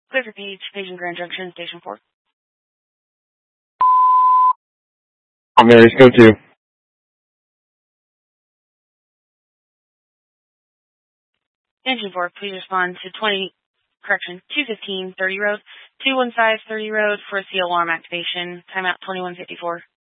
Clear for Page and Grand Junction, Station 4. Mary's go to. Engine 4, please respond to 215 30 Road, 215 30 Road for a CO alarm activation. Timeout 2154.